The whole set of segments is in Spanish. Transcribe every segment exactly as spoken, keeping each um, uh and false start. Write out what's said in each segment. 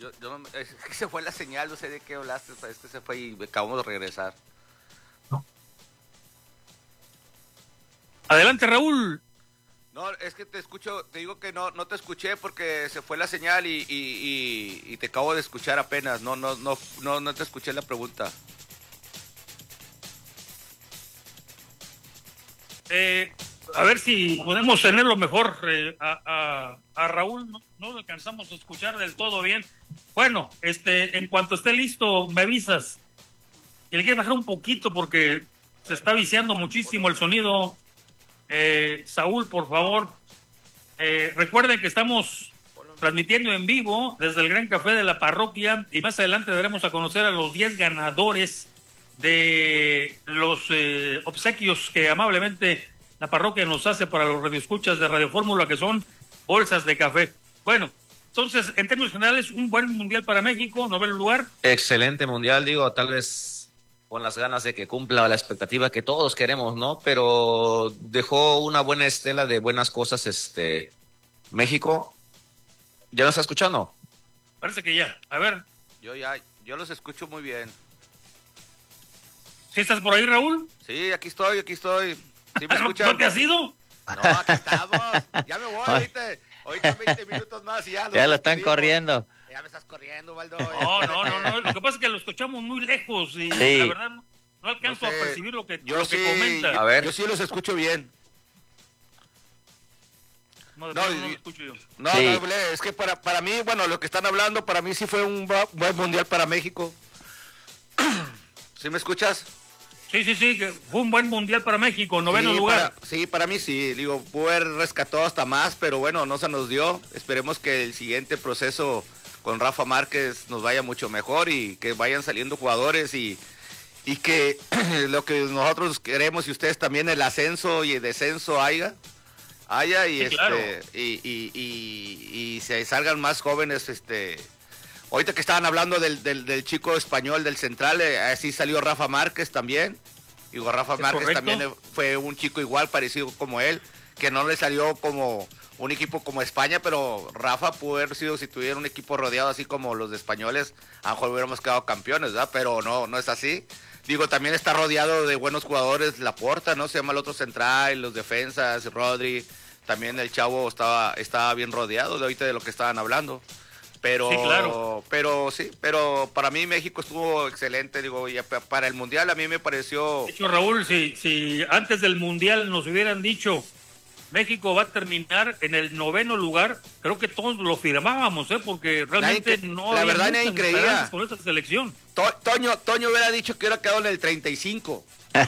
Yo, yo no, es que se fue la señal, no sé de qué hablaste, es que se fue y acabamos de regresar. No. Adelante, Raúl. No, es que te escucho, te digo que no, no te escuché porque se fue la señal y, y, y, y te acabo de escuchar apenas. No, no, no, no, no te escuché la pregunta. Eh, a ver si podemos tenerlo mejor eh, a, a, a Raúl. No, no lo alcanzamos a escuchar del todo bien. Bueno, este, en cuanto esté listo, me avisas. Y le quieres bajar un poquito porque se está viciando muchísimo el sonido. Eh, Saúl, por favor. Eh, recuerden que estamos transmitiendo en vivo desde el Gran Café de la Parroquia y más adelante daremos a conocer a los diez ganadores de los eh, obsequios que amablemente la parroquia nos hace para los radioescuchas de Radio Fórmula, que son bolsas de café. Bueno, entonces, en términos generales, un buen mundial para México, noveno lugar. Excelente mundial, digo, tal vez con las ganas de que cumpla la expectativa que todos queremos, ¿no? Pero dejó una buena estela de buenas cosas, este, México. ¿Ya lo está escuchando? Parece que ya. A ver. Yo ya, yo los escucho muy bien. ¿Sí estás por ahí, Raúl? Sí, aquí estoy, aquí estoy. ¿Sí me escuchan? ¿No te has ido? No, aquí estamos. Ya me voy ahorita. Ahorita veinte minutos más y ya. Ya lo están corriendo. Ya me estás corriendo, Waldo. No, no, no, no. Lo que pasa es que lo escuchamos muy lejos y sí. la verdad no, no alcanzo no sé, a percibir lo que, yo lo sí, que comenta. A ver. Yo sí los escucho bien. No, no, no lo escucho yo. No, sí. no, es que para, para mí, bueno, lo que están hablando, para mí sí fue un buen mundial para México. ¿Sí me escuchas? Sí, sí, sí, que fue un buen mundial para México, noveno sí, lugar. Para, sí, para mí sí, digo, pudo haber rescatado hasta más, pero bueno, no se nos dio. Esperemos que el siguiente proceso con Rafa Márquez nos vaya mucho mejor y que vayan saliendo jugadores y, y que lo que nosotros queremos y ustedes también, el ascenso y el descenso haya, haya y, sí, este, claro. y, y, y, y se salgan más jóvenes, este... Ahorita que estaban hablando del, del, del chico español del central, eh, así salió Rafa Márquez también. Digo, Rafa Márquez correcto? también fue un chico igual, parecido como él, que no le salió como un equipo como España, pero Rafa pudo haber sido, si tuviera un equipo rodeado así como los de españoles, a lo mejor hubiéramos quedado campeones, ¿verdad? Pero no, no es así. Digo, también está rodeado de buenos jugadores, Laporta, ¿no? Se llama el otro central, los defensas, Rodri, también el chavo estaba, estaba bien rodeado de ahorita de lo que estaban hablando. Pero, sí, claro. pero sí, pero para mí México estuvo excelente, digo, y para el Mundial a mí me pareció... De hecho, Raúl, si, si antes del Mundial nos hubieran dicho México va a terminar en el noveno lugar, creo que todos lo firmábamos, ¿eh? Porque realmente nadie, no la había verdad nadie creía con esta selección. To, Toño, Toño hubiera dicho que hubiera quedado en el treinta y cinco.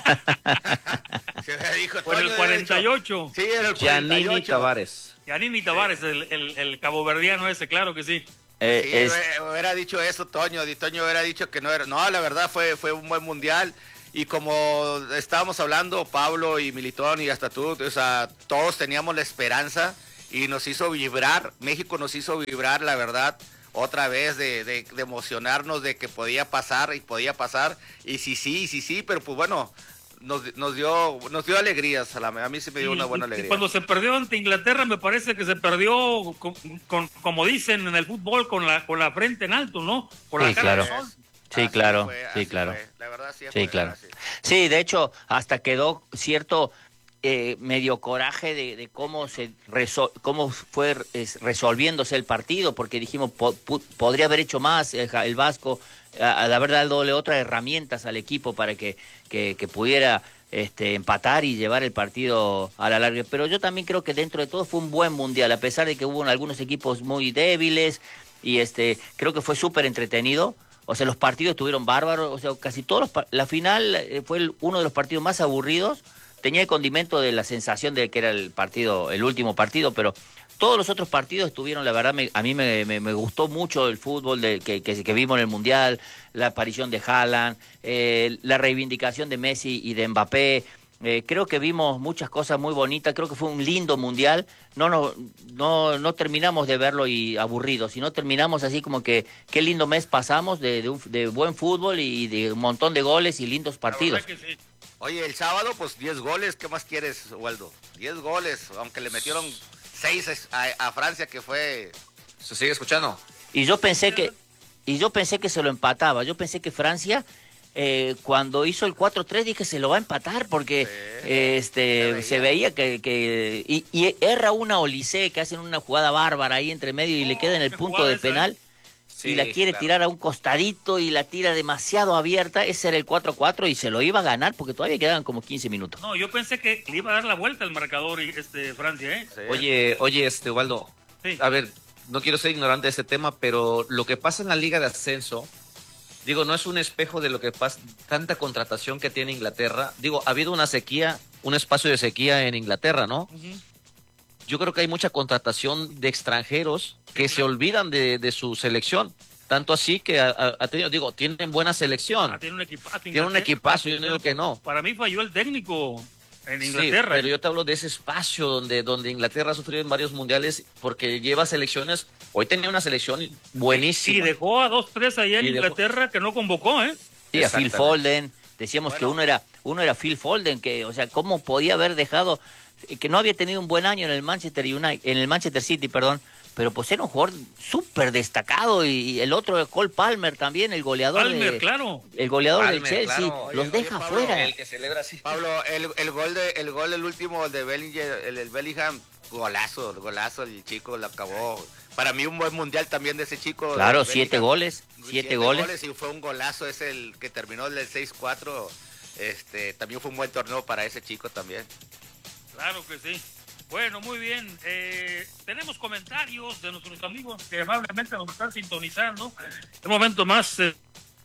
Se dijo, o en el cuarenta y ocho. Sí, en el cuarenta y ocho. Giannini Tavares. Giannini Tavares, el, el, el caboverdiano ese, claro que sí. Eh, sí, es... hubiera dicho eso Toño, Toño hubiera dicho que no era, no, la verdad fue, fue un buen mundial y como estábamos hablando Pablo y Militón y hasta tú, o sea, todos teníamos la esperanza y nos hizo vibrar, México nos hizo vibrar, la verdad, otra vez de, de, de emocionarnos de que podía pasar y podía pasar y sí, sí, sí, sí, pero pues bueno, Nos, nos dio nos dio alegrías, a, la, a mí sí me dio y, una buena alegría. Y cuando se perdió ante Inglaterra me parece que se perdió con, con, como dicen en el fútbol con la con la frente en alto, ¿no? Por la sí, cara claro. de sol. Sí, así claro, fue, sí, claro. Fue. La verdad sí, sí fue, claro. Así. Sí, de hecho, hasta quedó cierto eh, medio coraje de, de cómo se resol cómo fue es, resolviéndose el partido, porque dijimos po podría haber hecho más el, el Vasco, a, a la verdad dándole otras herramientas al equipo para que, que, que pudiera Este, empatar y llevar el partido a la larga, pero yo también creo que dentro de todo fue un buen mundial, a pesar de que hubo algunos equipos muy débiles y este creo que fue súper entretenido, o sea, los partidos estuvieron bárbaros, o sea, casi todos los, la final fue el, uno de los partidos más aburridos, tenía el condimento de la sensación de que era el partido, el último partido, pero todos los otros partidos estuvieron, la verdad, me, a mí me, me, me gustó mucho el fútbol de, que, que, que vimos en el Mundial, la aparición de Haaland, eh, la reivindicación de Messi y de Mbappé. Eh, creo que vimos muchas cosas muy bonitas, creo que fue un lindo Mundial. No, no, no, no terminamos de verlo y aburridos, sino terminamos así como que qué lindo mes pasamos de, de, un, de buen fútbol y de un montón de goles y lindos partidos. Sí. Oye, el sábado, pues diez goles, ¿qué más quieres, Waldo? diez goles, aunque le metieron seis a, a Francia, que fue... ¿Se sigue escuchando? Y yo pensé que y yo pensé que se lo empataba. Yo pensé que Francia, eh, cuando hizo el cuatro tres, dije se lo va a empatar porque Sí, eh, este se veía. se veía que... que y, y erra una Olise, que hacen una jugada bárbara ahí entre medio y Oh, le queda en el qué punto jugada de esa, ¿eh? penal. Sí, Y la quiere claro. tirar a un costadito y la tira demasiado abierta. Ese era el cuatro cuatro y se lo iba a ganar porque todavía quedaban como quince minutos. No, yo pensé que le iba a dar la vuelta al marcador y este Francia, ¿eh? Sí. Oye, oye, este, Ubaldo, Sí. a ver, no quiero ser ignorante de este tema, pero lo que pasa en la Liga de Ascenso, digo, no es un espejo de lo que pasa, tanta contratación que tiene Inglaterra. Digo, ha habido una sequía, un espacio de sequía en Inglaterra, ¿no? Ujú. Yo creo que hay mucha contratación de extranjeros que se olvidan de, de su selección. Tanto así que ha, ha- ha tenido, digo, tienen buena selección. Ah, tiene un equipazo. Tiene un equipazo, yo no digo que no. Para mí falló el técnico en Sí, Inglaterra. pero yo te hablo de ese espacio donde, donde Inglaterra ha sufrido en varios mundiales porque lleva selecciones. Hoy tenía una selección Y buenísima. dejó a dos, tres allá en Y dejó- Inglaterra que no convocó, ¿eh? Sí, a Phil Exactamente. Foden. Decíamos que uno era uno era Phil Foden, que, o sea, cómo podía haber dejado, que no había tenido un buen año en el Manchester United, en el Manchester City, perdón, pero pues era un jugador súper destacado. Y, y el otro, Cole Palmer también, el goleador Palmer, de, claro. el goleador Palmer, del Chelsea, claro. los Oye, deja oye, Pablo, fuera. El que celebra así. Pablo, el, el gol de el gol del último de Bellinger, el, el Bellingham, golazo, golazo, el chico lo acabó. Para mí un buen mundial también de ese chico. Claro, de siete Bellingham. goles, siete goles. Y fue un golazo, es el que terminó el seis cuatro. Este, también fue un buen torneo para ese chico también. Claro que sí. Bueno, muy bien. Eh, tenemos comentarios de nuestros amigos que amablemente nos están sintonizando. En un momento más eh,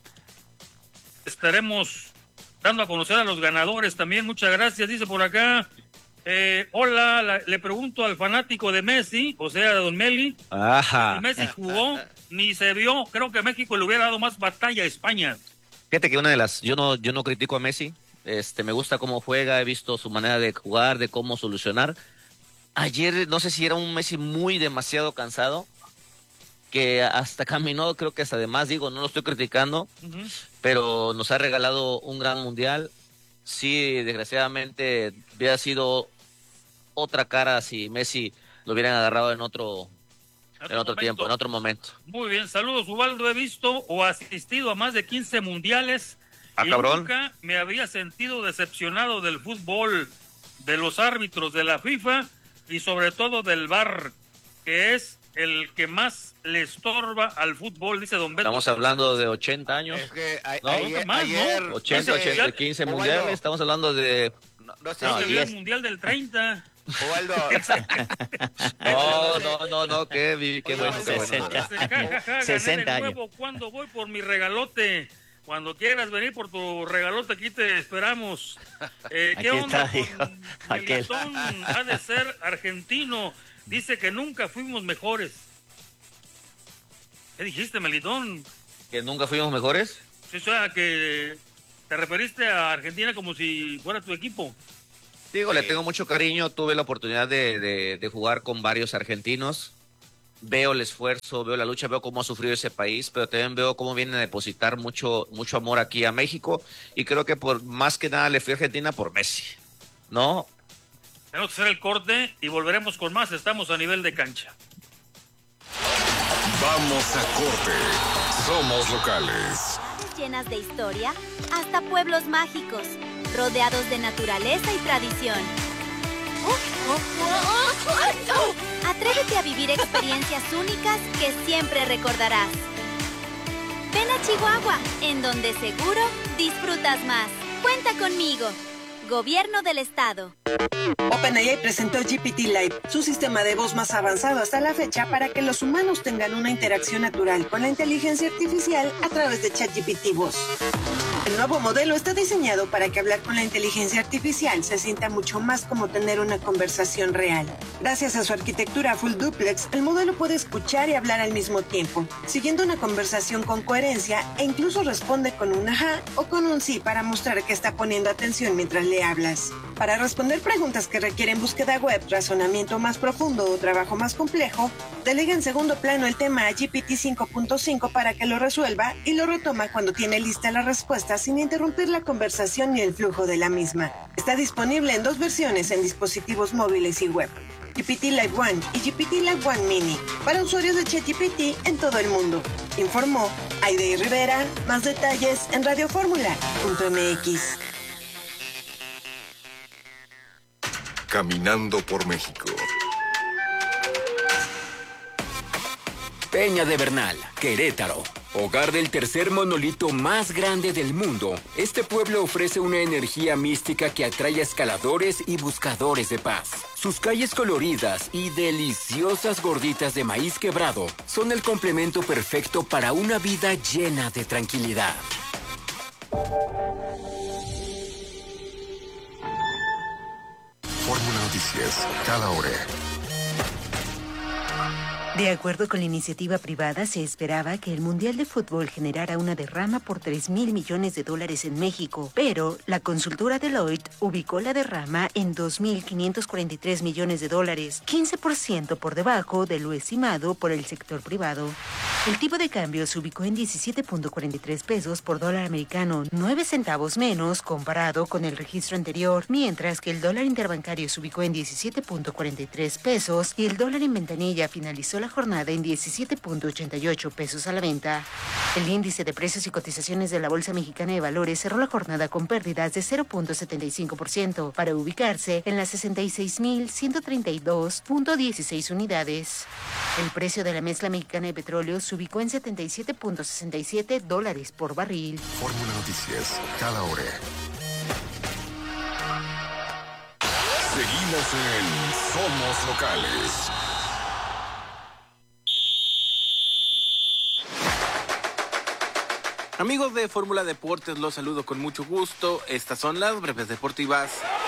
estaremos dando a conocer a los ganadores también. Muchas gracias. Dice por acá, eh, hola, la- le pregunto al fanático de Messi, o sea, de Don Meli, Ajá. si Messi jugó, ni se vio. Creo que México le hubiera dado más batalla a España. Fíjate que una de las, yo no, yo no critico a Messi, este, me gusta cómo juega, he visto su manera de jugar, de cómo solucionar. Ayer, no sé si era un Messi muy demasiado cansado, que hasta caminó, creo que hasta además, digo, no lo estoy criticando, Ujú. pero nos ha regalado un gran mundial. Sí, desgraciadamente hubiera sido otra cara si Messi lo hubieran agarrado en otro, en otro momento. tiempo, en otro momento. Muy bien, saludos Ubaldo, he visto o asistido a más de quince mundiales Ah, y cabrón. nunca me había sentido decepcionado del fútbol, de los árbitros de la FIFA y sobre todo del V A R, que es el que más le estorba al fútbol, dice Don Beto. Estamos hablando de ochenta años, Es que a- No, ayer, más, ¿no? ayer ochenta, ese- ochenta, quince Ubaldo, mundiales, estamos hablando de... No, no sé No, Se si vio diez. el mundial del treinta. Ubaldo, No, no, no, no, qué, vi- qué bueno, qué bueno. sesenta. Dice, ja, ja, ja, gané sesenta de años. nuevo cuando voy por mi regalote. Cuando quieras venir por tu regalote, aquí te esperamos. Eh, ¿Qué Aquí onda está, dijo, con aquel. Melitón? Ha de ser argentino. Dice que nunca fuimos mejores. ¿Qué dijiste, Melitón? ¿Que nunca fuimos mejores? O sea, que te referiste a Argentina como si fuera tu equipo. Digo, le Sí. tengo mucho cariño, tuve la oportunidad de, de- de jugar con varios argentinos, veo el esfuerzo, veo la lucha, veo cómo ha sufrido ese país, pero también veo cómo vienen a depositar mucho, mucho amor aquí a México, y creo que por más que nada le fui a Argentina por Messi, ¿no? Tenemos que hacer el corte y volveremos con más. Estamos a nivel de cancha. Vamos a corte. Somos locales. Llenas de historia, hasta pueblos mágicos, rodeados de naturaleza y tradición. Atrévete a vivir experiencias únicas que siempre recordarás. Ven a Chihuahua, en donde seguro disfrutas más. Cuenta conmigo. Gobierno del Estado. OpenAI presentó G P T Live, su sistema de voz más avanzado hasta la fecha para que los humanos tengan una interacción natural con la inteligencia artificial a través de ChatGPT Voz. El nuevo modelo está diseñado para que hablar con la inteligencia artificial se sienta mucho más como tener una conversación real. Gracias a su arquitectura full duplex, el modelo puede escuchar y hablar al mismo tiempo, siguiendo una conversación con coherencia e incluso responde con un ajá o con un sí para mostrar que está poniendo atención mientras le hablas. Para responder preguntas que requieren búsqueda web, razonamiento más profundo o trabajo más complejo, delega en segundo plano el tema a G P T cinco punto cinco para que lo resuelva y lo retoma cuando tiene lista la respuesta sin interrumpir la conversación ni el flujo de la misma. Está disponible en dos versiones en dispositivos móviles y web. G P T Live One y G P T Live One Mini para usuarios de ChatGPT en todo el mundo. Informó Aide Rivera. Más detalles en radio fórmula punto m x. Caminando por México. Peña de Bernal, Querétaro. Hogar del tercer monolito más grande del mundo, este pueblo ofrece una energía mística que atrae a escaladores y buscadores de paz. Sus calles coloridas y deliciosas gorditas de maíz quebrado son el complemento perfecto para una vida llena de tranquilidad. Fórmula Noticias, cada hora. De acuerdo con la iniciativa privada, se esperaba que el Mundial de Fútbol generara una derrama por tres mil millones de dólares en México, pero la consultora Deloitte ubicó la derrama en dos mil quinientos cuarenta y tres millones de dólares, quince por ciento por debajo de lo estimado por el sector privado. El tipo de cambio se ubicó en diecisiete punto cuarenta y tres pesos por dólar americano, nueve centavos menos comparado con el registro anterior, mientras que el dólar interbancario se ubicó en diecisiete punto cuarenta y tres pesos y el dólar en ventanilla finalizó la jornada en diecisiete punto ochenta y ocho pesos a la venta. El índice de precios y cotizaciones de la Bolsa Mexicana de Valores cerró la jornada con pérdidas de cero punto setenta y cinco por ciento para ubicarse en las sesenta y seis mil ciento treinta y dos punto dieciséis unidades. El precio de la mezcla mexicana de petróleo se ubicó en setenta y siete punto sesenta y siete dólares por barril. Fórmula Noticias, cada hora. Seguimos en Somos Locales. Amigos de Fórmula Deportes, los saludo con mucho gusto. Estas son las breves deportivas.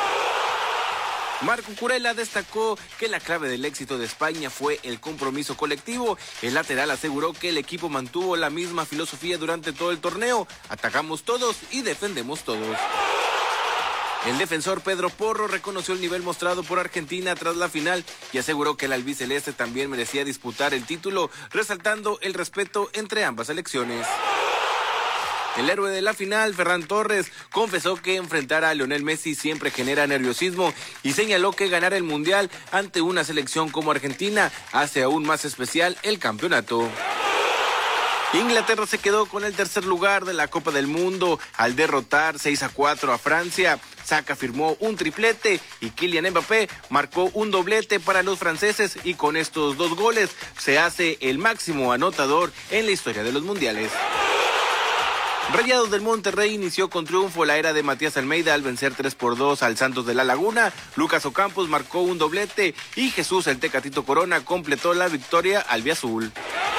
Marco Kurela destacó que la clave del éxito de España fue el compromiso colectivo. El lateral aseguró que el equipo mantuvo la misma filosofía durante todo el torneo. Atacamos todos y defendemos todos. El defensor Pedro Porro reconoció el nivel mostrado por Argentina tras la final y aseguró que el albiceleste también merecía disputar el título, resaltando el respeto entre ambas selecciones. El héroe de la final, Ferran Torres, confesó que enfrentar a Lionel Messi siempre genera nerviosismo y señaló que ganar el Mundial ante una selección como Argentina hace aún más especial el campeonato. Inglaterra se quedó con el tercer lugar de la Copa del Mundo al derrotar seis a cuatro a Francia. Saka firmó un triplete y Kylian Mbappé marcó un doblete para los franceses y con estos dos goles se hace el máximo anotador en la historia de los mundiales. Rayados del Monterrey inició con triunfo la era de Matías Almeida al vencer tres por dos al Santos de la Laguna. Lucas Ocampos marcó un doblete y Jesús el Tecatito Corona completó la victoria albiazul.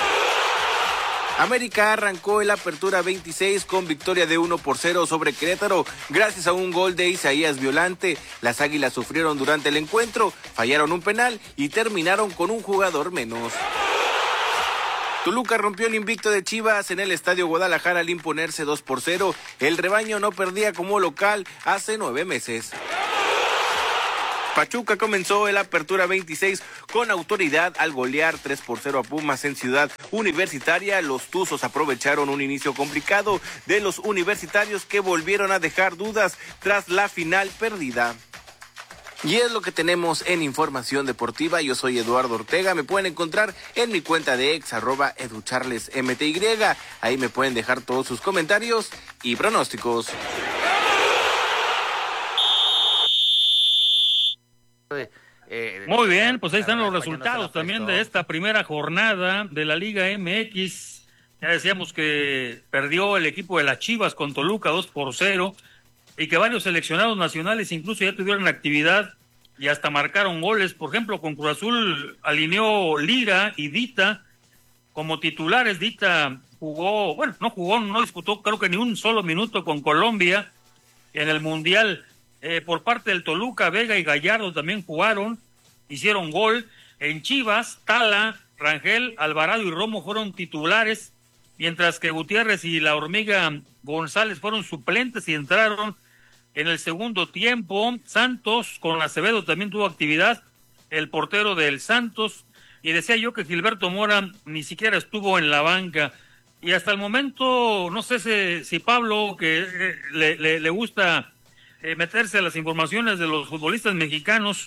América arrancó el Apertura veintiséis con victoria de uno por cero sobre Querétaro gracias a un gol de Isaías Violante. Las Águilas sufrieron durante el encuentro, fallaron un penal y terminaron con un jugador menos. Toluca rompió el invicto de Chivas en el Estadio Guadalajara al imponerse dos por cero. El rebaño no perdía como local hace nueve meses. Pachuca comenzó el Apertura veintiséis con autoridad al golear tres por cero a Pumas en Ciudad Universitaria. Los Tuzos aprovecharon un inicio complicado de los universitarios que volvieron a dejar dudas tras la final perdida. Y es lo que tenemos en información deportiva. Yo soy Eduardo Ortega. Me pueden encontrar en mi cuenta de ex, arroba educharlesmty. Ahí me pueden dejar todos sus comentarios y pronósticos. Muy bien, pues ahí están los resultados también de esta primera jornada de la Liga M X. Ya decíamos que perdió el equipo de las Chivas con Toluca dos por cero. Y que varios seleccionados nacionales incluso ya tuvieron actividad y hasta marcaron goles. Por ejemplo, con Cruz Azul alineó Lira y Dita como titulares. Dita jugó, bueno, no jugó, no disputó creo que ni un solo minuto con Colombia en el Mundial. Eh, por parte del Toluca, Vega y Gallardo también jugaron, hicieron gol. En Chivas, Tala, Rangel, Alvarado y Romo fueron titulares, mientras que Gutiérrez y la Hormiga González fueron suplentes y entraron en el segundo tiempo. Santos con Acevedo también tuvo actividad, el portero del Santos, y decía yo que Gilberto Mora ni siquiera estuvo en la banca. Y hasta el momento, no sé si, si Pablo, que eh, le, le, le gusta eh, meterse a las informaciones de los futbolistas mexicanos,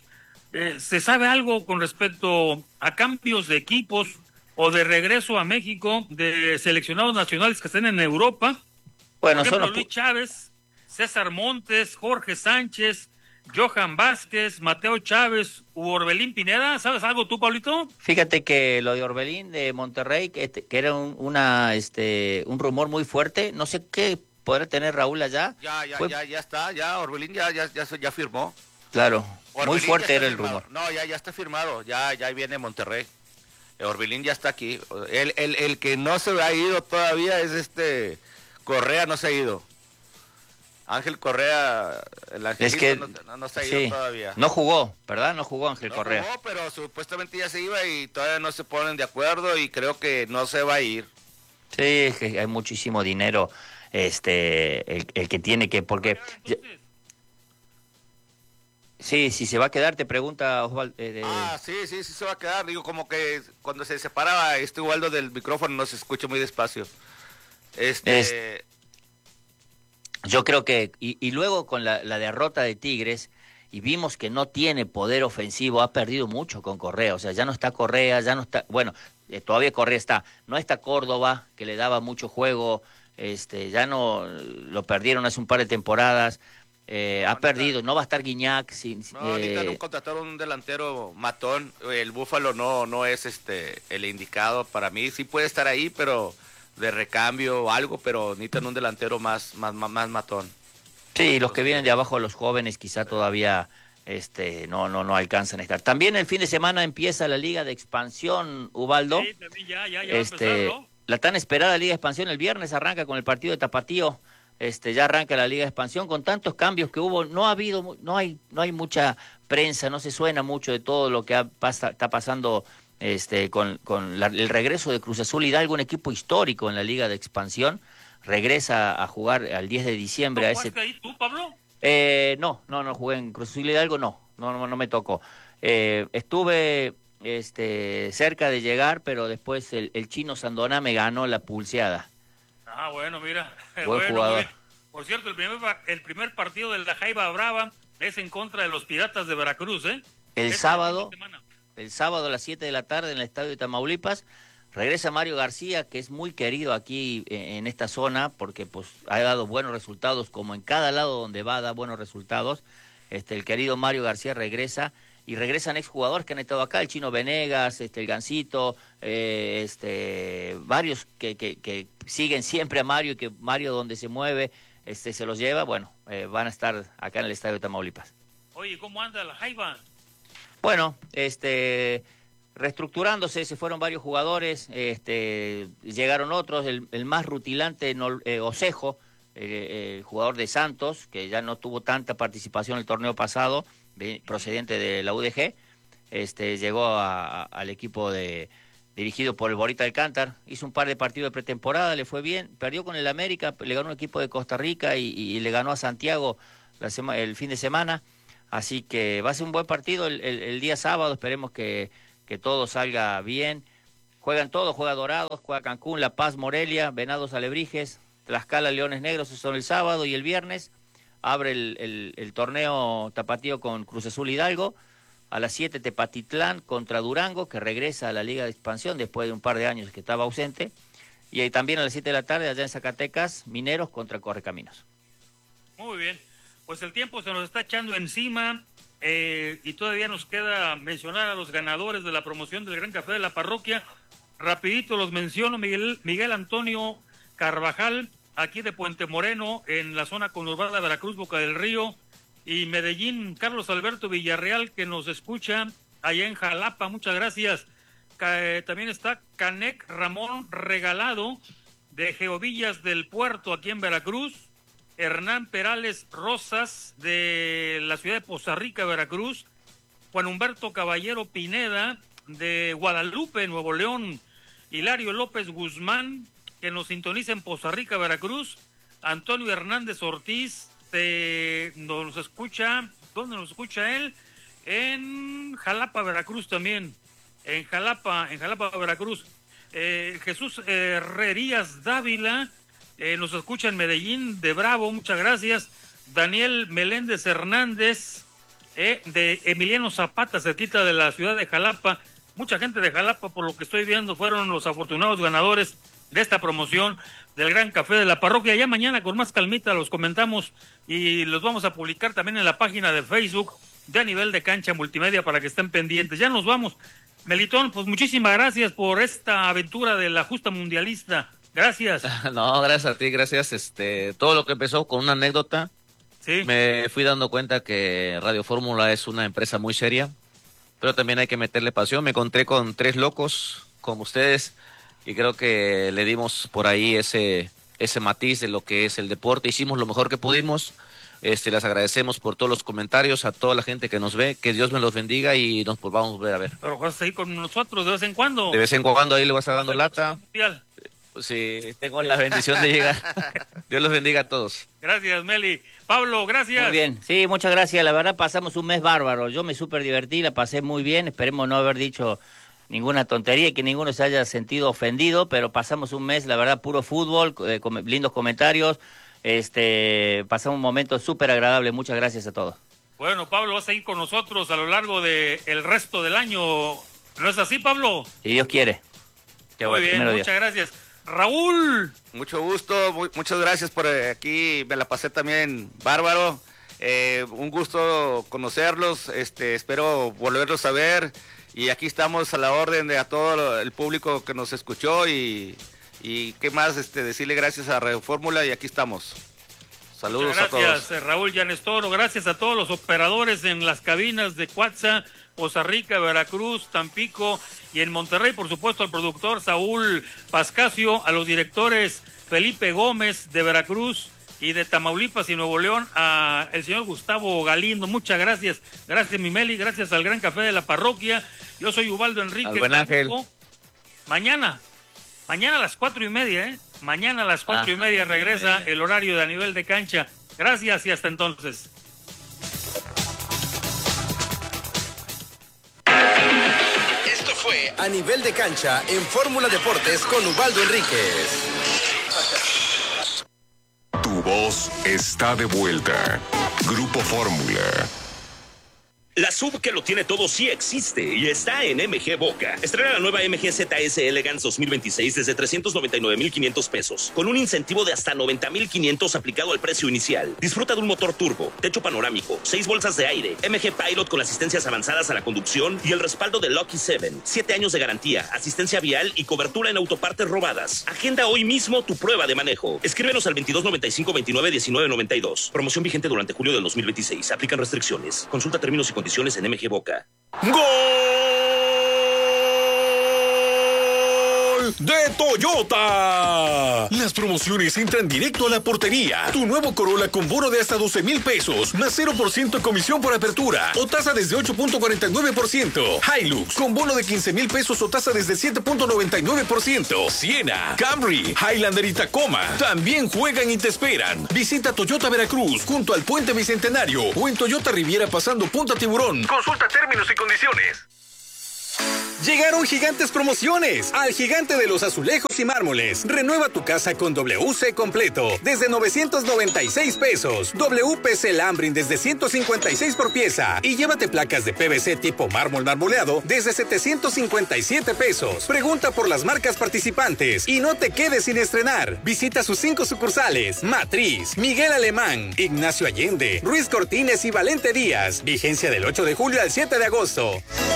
eh, ¿se sabe algo con respecto a cambios de equipos o de regreso a México de seleccionados nacionales que estén en Europa? Bueno, Por ejemplo, son... Luis Chávez, César Montes, Jorge Sánchez, Johan Vázquez, Mateo Chávez u Orbelín Pineda. ¿Sabes algo tú, Pablito? Fíjate que lo de Orbelín de Monterrey, que, este, que era un, una, este, un rumor muy fuerte, no sé qué podrá tener Raúl allá. Ya, ya, Fue... ya, ya está, ya Orbelín ya, ya, ya, ya firmó. Claro, Orbelín muy fuerte era el firmado. rumor. No, ya, ya está firmado, ya, ya viene Monterrey. Orbelín ya está aquí. El, el, el que no se ha ido todavía es este Correa, no se ha ido. Ángel Correa, el es que no, no, no se ha sí, ido todavía. No jugó, ¿verdad? No jugó Ángel no Correa. No jugó, pero supuestamente ya se iba y todavía no se ponen de acuerdo y creo que no se va a ir. Sí, es que hay muchísimo dinero, este, el, el que tiene que, porque... Sí, si se va a quedar, te pregunta Osvaldo. Eh, de... Ah, sí, sí, sí se va a quedar. Digo, como que cuando se separaba este Ubaldo del micrófono no se escucha muy despacio. Este... Es... Yo creo que, y, y luego con la, la derrota de Tigres, y vimos que no tiene poder ofensivo, ha perdido mucho con Correa, o sea, ya no está Correa, ya no está, bueno, eh, todavía Correa está, no está Córdoba, que le daba mucho juego, este, ya no, lo perdieron hace un par de temporadas, eh, ha perdido, no va a estar Guiñac. Sin, no, ahorita eh... no contrataron un delantero matón, el Búfalo no, no es este el indicado para mí, sí puede estar ahí, pero... de recambio o algo, pero necesitan un delantero más, más, más, más matón. Sí, los que vienen de abajo, los jóvenes, quizá todavía este, no, no, no alcanzan a estar. También el fin de semana empieza la Liga de Expansión, Ubaldo. Sí, también ya, ya, ya este, va a empezar, ¿no? La tan esperada Liga de Expansión el viernes arranca con el partido de Tapatío. Este, ya arranca la Liga de Expansión con tantos cambios que hubo. No ha habido, no hay, no hay mucha prensa, no se suena mucho de todo lo que ha, pasa, está pasando. Este, con, con la, el regreso de Cruz Azul Hidalgo, un equipo histórico en la Liga de Expansión, regresa a jugar al diez de diciembre. ¿No a ese... jugaste ahí tú, Pablo? Eh, no, no, no jugué en Cruz Azul Hidalgo, no, no, no, no me tocó. Eh, estuve este, cerca de llegar, pero después el, el chino Sandoná me ganó la pulseada. Ah, bueno, mira. Buen bueno, jugador. Por cierto, el primer, el primer partido de la Jaiba Brava es en contra de los Piratas de Veracruz, ¿eh? El es sábado... El sábado a las siete de la tarde en el estadio de Tamaulipas regresa Mario García, que es muy querido aquí en esta zona porque pues ha dado buenos resultados, como en cada lado donde va da buenos resultados. Este, el querido Mario García regresa y regresan exjugadores que han estado acá, el Chino Venegas, este, el Gancito, eh, este, varios que, que, que siguen siempre a Mario y que Mario donde se mueve este, se los lleva. Bueno, eh, van a estar acá en el estadio de Tamaulipas. Oye, ¿cómo anda la Jaiba? Bueno, este, reestructurándose, se fueron varios jugadores, este, llegaron otros, el, el más rutilante, eh, Osejo, eh, el jugador de Santos, que ya no tuvo tanta participación en el torneo pasado, de, procedente de la U D G, este, llegó a, a, al equipo de, dirigido por el Borita Alcántar, hizo un par de partidos de pretemporada, le fue bien, perdió con el América, le ganó un equipo de Costa Rica y, y le ganó a Santiago la sema, el fin de semana. Así que va a ser un buen partido el, el, el día sábado, esperemos que, que todo salga bien. Juegan todos, juega Dorados, juega Cancún, La Paz, Morelia, Venados, Alebrijes, Tlaxcala, Leones Negros, esos son el sábado, y el viernes abre el, el, el torneo Tapatío con Cruz Azul Hidalgo. A las siete Tepatitlán contra Durango, que regresa a la Liga de Expansión después de un par de años que estaba ausente. Y ahí también a las siete de la tarde, allá en Zacatecas, Mineros contra Correcaminos. Muy bien. Pues el tiempo se nos está echando encima eh, y todavía nos queda mencionar a los ganadores de la promoción del Gran Café de la Parroquia. Rapidito los menciono: Miguel, Miguel Antonio Carvajal, aquí de Puente Moreno, en la zona conurbada de Veracruz, Boca del Río, y Medellín, Carlos Alberto Villarreal, que nos escucha allá en Jalapa, muchas gracias. Eh, también está Canec Ramón Regalado, de Geovillas del Puerto, aquí en Veracruz. Hernán Perales Rosas, de la ciudad de Poza Rica, Veracruz. Juan Humberto Caballero Pineda, de Guadalupe, Nuevo León. Hilario López Guzmán, que nos sintoniza en Poza Rica, Veracruz. Antonio Hernández Ortiz, de, nos escucha, ¿dónde nos escucha él? En Jalapa, Veracruz también. En Jalapa, en Jalapa, Veracruz. Eh, Jesús Herrerías Dávila, Eh, nos escucha en Medellín, de Bravo, muchas gracias. Daniel Meléndez Hernández, eh, de Emiliano Zapata, cerquita de la ciudad de Jalapa. Mucha gente de Jalapa, por lo que estoy viendo, fueron los afortunados ganadores de esta promoción del Gran Café de la Parroquia. Ya mañana con más calmita los comentamos y los vamos a publicar también en la página de Facebook de A Nivel de Cancha Multimedia para que estén pendientes. Ya nos vamos. Melitón, pues muchísimas gracias por esta aventura de la justa mundialista. Gracias. No, gracias a ti, gracias. Este, todo lo que empezó con una anécdota, sí. Me fui dando cuenta que Radio Fórmula es una empresa muy seria, pero también hay que meterle pasión. Me encontré con tres locos como ustedes y creo que le dimos por ahí ese ese matiz de lo que es el deporte. Hicimos lo mejor que pudimos. Este, les agradecemos por todos los comentarios, a toda la gente que nos ve, que Dios me los bendiga y nos volvamos a ver a ver. Pero vas a ir con nosotros de vez en cuando. De vez en cuando ahí le vas a dando lata. Mundial. Sí, tengo la bendición de llegar. Dios los bendiga a todos. Gracias, Meli. Pablo, gracias. Muy bien, sí, muchas gracias. La verdad pasamos un mes bárbaro. Yo me súper divertí, la pasé muy bien. Esperemos no haber dicho ninguna tontería y que ninguno se haya sentido ofendido, pero pasamos un mes, la verdad, puro fútbol, eh, com lindos comentarios. Este, pasamos un momento súper agradable. Muchas gracias a todos. Bueno, Pablo, vas a ir con nosotros a lo largo del el resto del año. ¿No es así, Pablo? Si Dios quiere. Qué muy bueno, bien, muchas día. Gracias. Raúl. Mucho gusto, muy, muchas gracias por eh, aquí, me la pasé también bárbaro. Eh, un gusto conocerlos, este, espero volverlos a ver. Y aquí estamos a la orden de a todo el público que nos escuchó y, y qué más, este, decirle gracias a Radio Fórmula y aquí estamos. Saludos gracias, a todos. Gracias, Raúl Llanestoro. Gracias a todos los operadores en las cabinas de Cuatza, Poza Rica, Veracruz, Tampico y en Monterrey. Por supuesto, al productor Saúl Pascasio, a los directores Felipe Gómez de Veracruz y de Tamaulipas y Nuevo León, a el señor Gustavo Galindo. Muchas gracias. Gracias, Mimeli. Gracias al Gran Café de la Parroquia. Yo soy Ubaldo Enrique. Al buen Ángel. Mañana, mañana a las cuatro y media, ¿eh? Mañana a las cuatro ah. y media regresa el horario de A Nivel de Cancha. Gracias y hasta entonces. Esto fue A Nivel de Cancha en Fórmula Deportes con Ubaldo Enríquez. Tu voz está de vuelta. Grupo Fórmula. La sub que lo tiene todo sí existe y está en M G Boca. Estrena la nueva M G Z S Elegance dos mil veintiséis desde trescientos noventa y nueve mil quinientos pesos, con un incentivo de hasta noventa mil quinientos aplicado al precio inicial. Disfruta de un motor turbo, techo panorámico, seis bolsas de aire, M G Pilot con asistencias avanzadas a la conducción y el respaldo de Lucky siete. siete años de garantía, asistencia vial y cobertura en autopartes robadas. Agenda hoy mismo tu prueba de manejo. Escríbenos al veintidós noventa y cinco veintinueve diecinueve noventa y dos. Promoción vigente durante julio del dos mil veintiséis. Aplican restricciones. Consulta términos y condiciones en M G Boca. ¡Gol de Toyota! Las promociones entran directo a la portería. Tu nuevo Corolla con bono de hasta doce mil pesos, más cero por ciento comisión por apertura o tasa desde ocho punto cuarenta y nueve por ciento. Hilux con bono de quince mil pesos o tasa desde siete punto noventa y nueve por ciento. Siena, Camry, Highlander y Tacoma también juegan y te esperan. Visita Toyota Veracruz junto al Puente Bicentenario o en Toyota Riviera pasando Punta Tiburón. Consulta términos y condiciones. Llegaron gigantes promociones al gigante de los azulejos y mármoles. Renueva tu casa con W C completo desde novecientos noventa y seis pesos. W P C Lambrin desde ciento cincuenta y seis por pieza. Y llévate placas de P V C tipo mármol marmoleado desde setecientos cincuenta y siete pesos. Pregunta por las marcas participantes y no te quedes sin estrenar. Visita sus cinco sucursales: Matriz, Miguel Alemán, Ignacio Allende, Ruiz Cortines y Valente Díaz. Vigencia del ocho de julio al siete de agosto.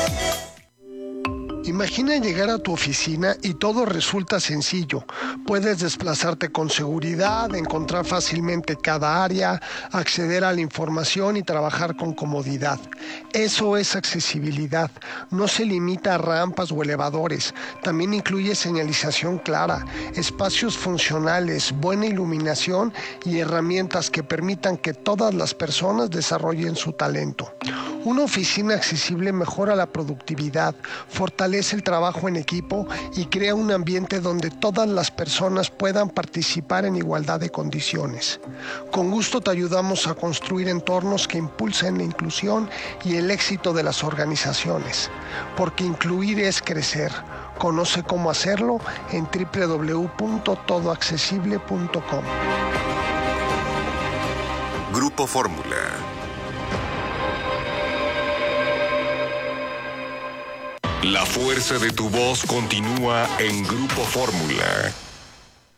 Imagina llegar a tu oficina y todo resulta sencillo. Puedes desplazarte con seguridad, encontrar fácilmente cada área, acceder a la información y trabajar con comodidad. Eso es accesibilidad. No se limita a rampas o elevadores. También incluye señalización clara, espacios funcionales, buena iluminación y herramientas que permitan que todas las personas desarrollen su talento. Una oficina accesible mejora la productividad, fortalece el trabajo en equipo y crea un ambiente donde todas las personas puedan participar en igualdad de condiciones. Con gusto te ayudamos a construir entornos que impulsen la inclusión y el éxito de las organizaciones, porque incluir es crecer. Conoce cómo hacerlo en doble u doble u doble u punto todo accesible punto com. Grupo Fórmula. La fuerza de tu voz continúa en Grupo Fórmula.